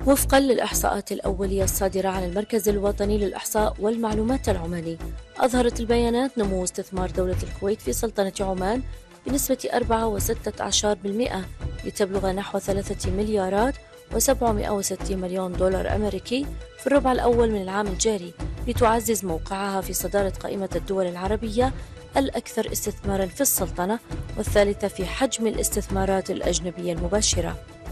وفقا للإحصاءات الأولية الصادرة عن المركز الوطني للإحصاء والمعلومات العماني، أظهرت البيانات نمو استثمار دولة الكويت في سلطنة عمان بنسبة 4.16% لتبلغ نحو 3 مليارات و760 مليون دولار أمريكي في الربع الأول من العام الجاري، لتعزز موقعها في صدارة قائمة الدول العربية الأكثر استثماراً في السلطنة، والثالثة في حجم الاستثمارات الأجنبية المباشرة.